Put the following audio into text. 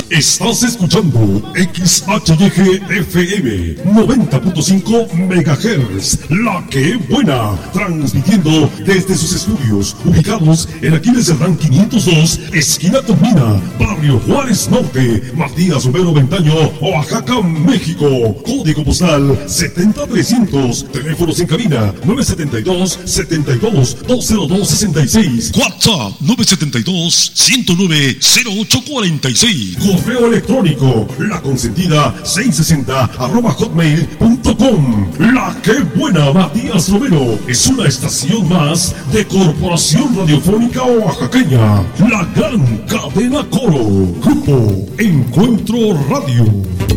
Estás escuchando XHYG FM 90.5 MHz, La Que Buena, transmitiendo desde sus estudios ubicados en Aquiles Cerdán 502, esquina Tomina, Barrio Juárez Norte, Matías Romero Ventaño, Oaxaca, México. Código postal 70300. Teléfonos en cabina 972-72-20266. WhatsApp 972-109-0846. Correo electrónico laconsentida660@hotmail.com. La Que Buena, Matías Romero, es una estación más de Corporación Radiofónica Oaxaqueña, la gran cadena Coro. Grupo Encuentro Radio.